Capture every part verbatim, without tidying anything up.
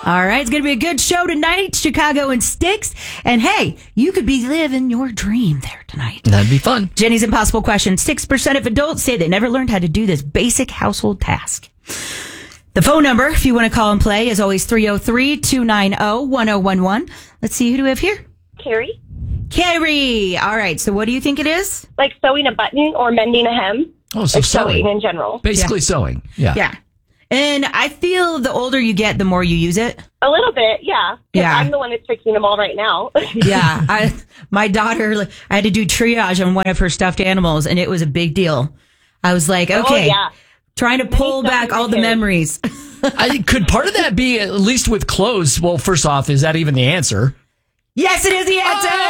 All right, it's going to be a good show tonight, Chicago and Sticks. And hey, you could be living your dream there tonight. That'd be fun. Jenny's impossible question. six percent of adults say they never learned how to do this basic household task. The phone number, if you want to call and play, is always three oh three, two nine oh, one oh one one. Let's see, who do we have here? Carrie? Carrie. All right, so what do you think it is? Like sewing a button or mending a hem. Oh, so like sewing. sewing in general. Basically Yeah. sewing. Yeah. Yeah. And I feel the older you get, the more you use it. A little bit, yeah. 'Cause Yeah. I'm the one that's fixing them all right now. Yeah. I, my daughter, I had to do triage on one of her stuffed animals, and it was a big deal. I was like, okay, Oh, yeah. trying to pull stuff back all the kids. memories. I, could part of that be, at least with clothes, well, first off, is that even the answer? Yes, it is the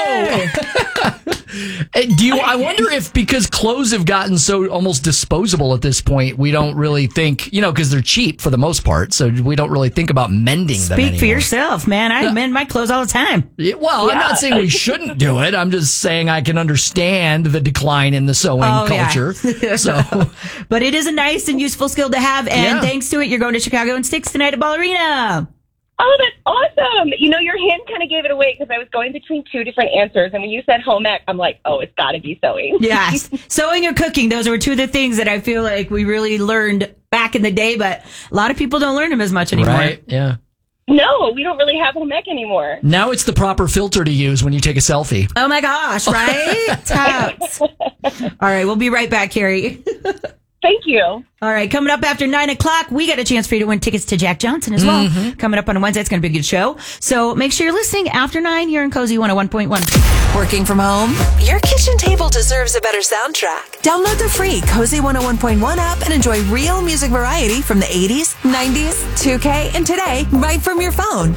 answer. Uh, Do you? I wonder if because clothes have gotten so almost disposable at this point, we don't really think, you know, because they're cheap for the most part, so we don't really think about mending them Speak for anymore. yourself, man. I mend my clothes all the time. Yeah, well, I'm not saying we shouldn't do it. I'm just saying I can understand the decline in the sewing Oh, yeah. culture. So, But it is a nice and useful skill to have, and Yeah. thanks to it, you're going to Chicago and Sticks tonight at Ballerina. Oh, that's awesome. You know, your hint kind of gave it away because I was going between two different answers. And when you said home ec, I'm like, oh, it's got to be sewing. Yes. Sewing or cooking, those were two of the things that I feel like we really learned back in the day, but a lot of people don't learn them as much anymore. right? Yeah. No, we don't really have home ec anymore. Now it's the proper filter to use when you take a selfie. Oh my gosh, right? Tops. All right, we'll be right back, Carrie. Thank you. All right, coming up after nine o'clock, we got a chance for you to win tickets to Jack Johnson as well. Mm-hmm. Coming up on a Wednesday, it's going to be a good show. So make sure you're listening after nine here in Cozy one oh one point one. Working from home? Your kitchen table deserves a better soundtrack. Download the free Cozy one oh one point one app and enjoy real music variety from the eighties, nineties, two K, and today right from your phone.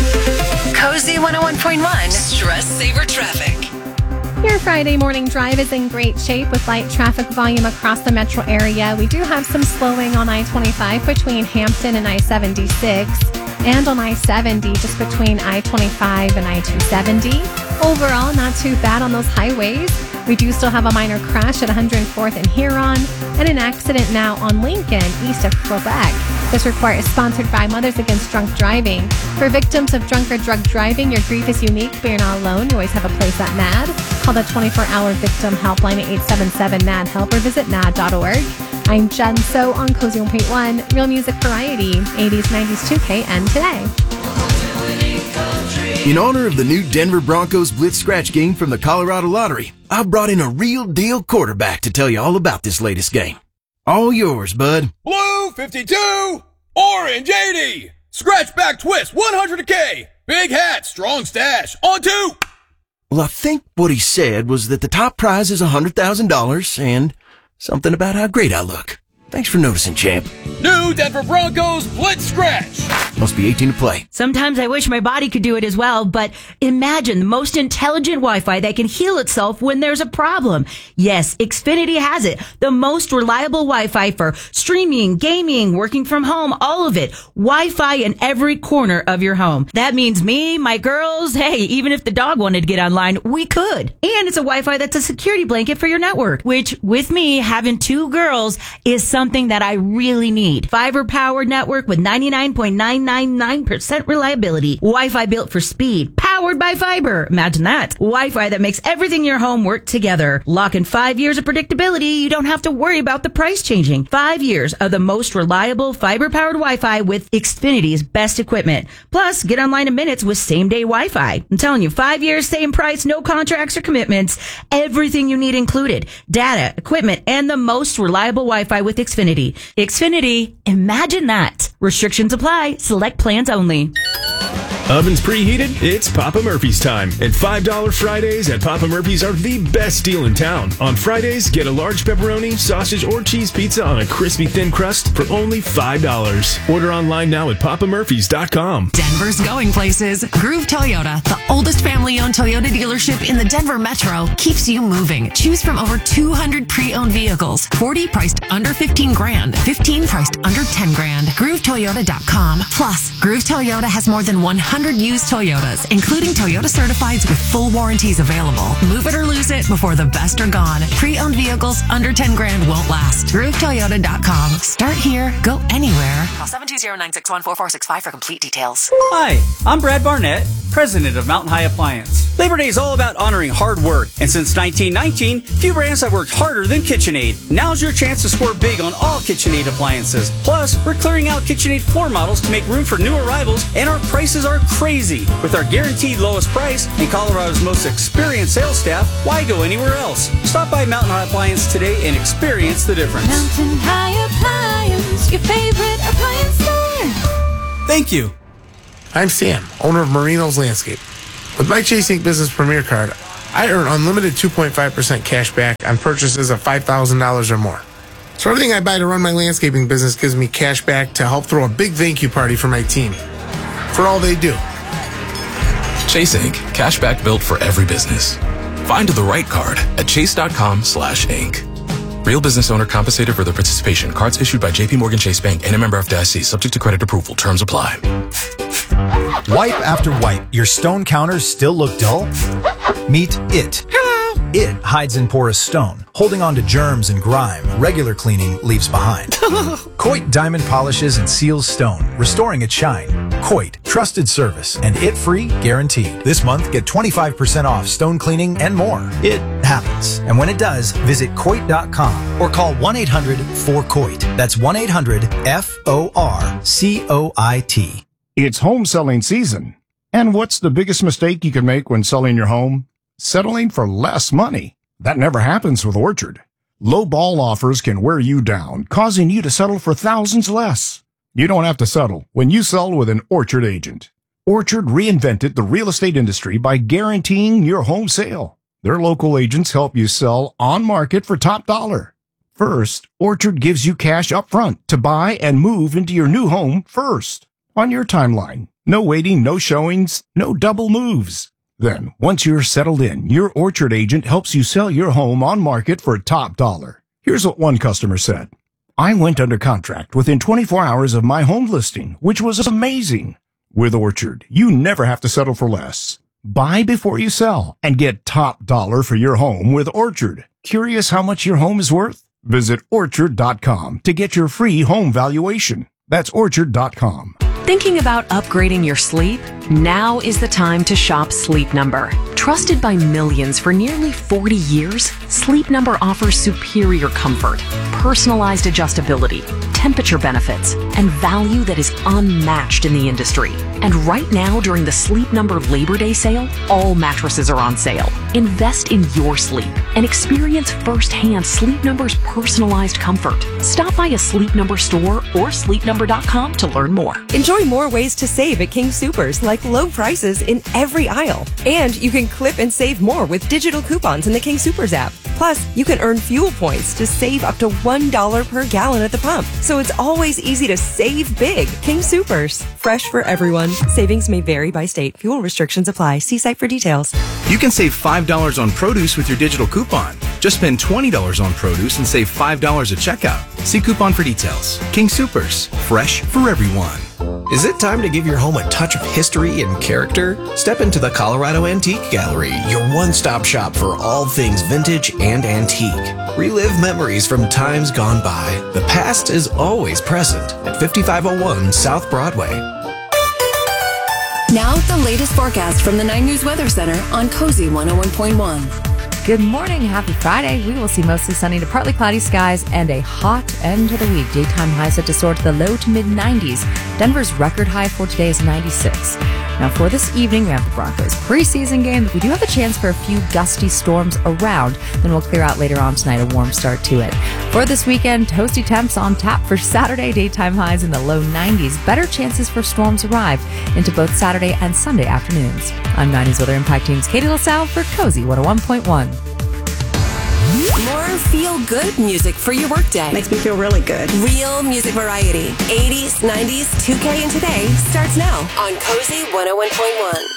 Cozy one oh one point one. Stress Saver Traffic. Your Friday morning drive is in great shape with light traffic volume across the metro area. We do have some slowing on I twenty-five between Hampton and I seventy-six, and on I seventy just between I twenty-five and I two seventy. Overall, not too bad on those highways. We do still have a minor crash at one hundred fourth and Huron, and an accident now on Lincoln, east of Quebec. This report is sponsored by Mothers Against Drunk Driving. For victims of drunk or drug driving, your grief is unique, but you're not alone. You always have a place at MAD. Call the twenty-four hour victim helpline at eight seven seven M A D help or visit mad dot org. I'm Jen So on Cozy one point one, real music variety, eighties, nineties, two K, and today. In honor of the new Denver Broncos Blitz Scratch game from the Colorado Lottery, I've brought in a real deal quarterback to tell you all about this latest game. All yours, bud. Blue fifty-two, orange eighty, scratch back twist one hundred K, big hat, strong stash, on two. Well, I think what he said was that the top prize is one hundred thousand dollars and something about how great I look. Thanks for noticing, champ. New Denver Broncos Blitz Scratch. Must be eighteen to play. Sometimes I wish my body could do it as well, but imagine the most intelligent Wi-Fi that can heal itself when there's a problem. Yes, Xfinity has it. The most reliable Wi-Fi for streaming, gaming, working from home, all of it. Wi-Fi in every corner of your home. That means me, my girls, hey, even if the dog wanted to get online, we could. And it's a Wi-Fi that's a security blanket for your network, which with me, having two girls is something that I really need. Fiber-powered network with ninety-nine point nine nine nine percent reliability. Wi-Fi built for speed. Powered by fiber. Imagine that. Wi-Fi that makes everything in your home work together. Lock in five years of predictability. You don't have to worry about the price changing. Five years of the most reliable fiber-powered Wi-Fi with Xfinity's best equipment. Plus, get online in minutes with same-day Wi-Fi. I'm telling you, five years, same price, no contracts or commitments. Everything you need included. Data, equipment, and the most reliable Wi-Fi with Xfinity. Xfinity, imagine that. Restrictions apply. Select plans only. Ovens preheated? It's Papa Murphy's time. And five dollar Fridays at Papa Murphy's are the best deal in town. On Fridays, get a large pepperoni, sausage, or cheese pizza on a crispy thin crust for only five dollars. Order online now at papa murphys dot com. Denver's going places. Groove Toyota, the oldest family-owned Toyota dealership in the Denver metro, keeps you moving. Choose from over two hundred pre-owned vehicles. forty priced under fifteen grand. fifteen priced under ten grand. groove toyota dot com. Plus, Groove Toyota has more than one hundred hundred used Toyotas, including Toyota Certifieds with full warranties available. Move it or lose it before the best are gone. Pre-owned vehicles under ten grand won't last. groove toyota dot com. Start here, go anywhere. Call seven two zero, nine six one, four four six five for complete details. Hi, I'm Brad Barnett, president of Mountain High Appliance. Labor Day is all about honoring hard work, and since nineteen nineteen, few brands have worked harder than KitchenAid. Now's your chance to score big on all KitchenAid appliances. Plus, we're clearing out KitchenAid floor models to make room for new arrivals, and our prices are crazy. With our guaranteed lowest price and Colorado's most experienced sales staff, why go anywhere else? Stop by Mountain High Appliance today and experience the difference. Mountain High Appliance, your favorite appliance store. Thank you. I'm Sam, owner of Marino's Landscape. With my Chase Ink Business Premier Card, I earn unlimited two point five percent cash back on purchases of five thousand dollars or more. So everything I buy to run my landscaping business gives me cash back to help throw a big thank you party for my team. For all they do. Chase Ink. Cashback built for every business. Find the right card at chase.com slash ink. Real business owner compensated for their participation. Cards issued by J P Morgan Chase Bank and a member of F D I C. Subject to credit approval. Terms apply. Wipe after wipe, your stone counters still look dull? Meet It. Hello. It hides in porous stone, holding on to germs and grime regular cleaning leaves behind. Coit diamond polishes and seals stone, restoring its shine. Coit, trusted service and it-free guaranteed. This month, get twenty-five percent off stone cleaning and more. It happens. And when it does, visit coit dot com or call one eight hundred four coit. That's one eight hundred F O R C O I T. It's home selling season. And what's the biggest mistake you can make when selling your home? Settling for less money. That never happens with Orchard. Low ball offers can wear you down, causing you to settle for thousands less. You don't have to settle when you sell with an Orchard agent. Orchard reinvented the real estate industry by guaranteeing your home sale. Their local agents help you sell on market for top dollar. First, Orchard gives you cash up front to buy and move into your new home first. On your timeline. No waiting, no showings, no double moves. Then, once you're settled in, your Orchard agent helps you sell your home on market for top dollar. Here's what one customer said. I went under contract within twenty-four hours of my home listing, which was amazing. With Orchard, you never have to settle for less. Buy before you sell and get top dollar for your home with Orchard. Curious how much your home is worth? Visit orchard dot com to get your free home valuation. That's orchard dot com. Thinking about upgrading your sleep? Now is the time to shop Sleep Number. Trusted by millions for nearly forty years, Sleep Number offers superior comfort, personalized adjustability, temperature benefits, and value that is unmatched in the industry. And right now, during the Sleep Number Labor Day sale, all mattresses are on sale. Invest in your sleep and experience firsthand Sleep Number's personalized comfort. Stop by a Sleep Number store or sleep number dot com to learn more. Enjoy more ways to save at King Soopers, like low prices in every aisle. And you can clip and save more with digital coupons in the King Soopers app. Plus, you can earn fuel points to save up to one dollar per gallon at the pump. So it's always easy to save big. King Soopers. Fresh for everyone. Savings may vary by state. Fuel restrictions apply. See site for details. You can save five dollars on produce with your digital coupon. Just spend twenty dollars on produce and save five dollars at checkout. See coupon for details. King Soopers. Fresh for everyone. Is it time to give your home a touch of history and character? Step into the Colorado Antique Gallery, your one-stop shop for all things vintage and antique. Relive memories from times gone by. The past is always present at fifty-five oh one South Broadway. Now, the latest forecast from the nine News Weather Center on Cozy one oh one point one. Good morning. Happy Friday. We will see mostly sunny to partly cloudy skies and a hot end to the week. Daytime highs set to soar to the low to mid nineties. Denver's record high for today is ninety-six. Now for this evening, we have the Broncos preseason game. We do have a chance for a few gusty storms around. Then we'll clear out later on tonight, a warm start to it. For this weekend, toasty temps on tap for Saturday. Daytime highs in the low nineties. Better chances for storms arrive into both Saturday and Sunday afternoons. I'm nine News Weather Impact Team's Katie LaSalle for Cozy one oh one point one. More feel-good music for your workday. Makes me feel really good. Real music variety. eighties, nineties, two K, and today starts now on Cozy one oh one point one.